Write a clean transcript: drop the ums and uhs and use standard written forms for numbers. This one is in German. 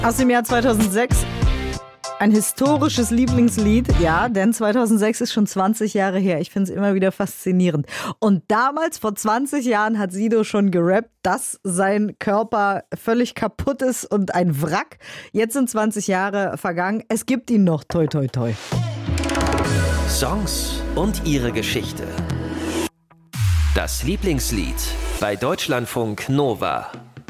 Aus dem Jahr 2006. Ein historisches Lieblingslied, ja, denn 2006 ist schon 20 Jahre her. Ich finde es immer wieder faszinierend. Und damals, vor 20 Jahren, hat Sido schon gerappt, dass sein Körper völlig kaputt ist und ein Wrack. Jetzt sind 20 Jahre vergangen. Es gibt ihn noch. Toi, toi, toi. Songs und ihre Geschichte. Das Lieblingslied bei Deutschlandfunk Nova.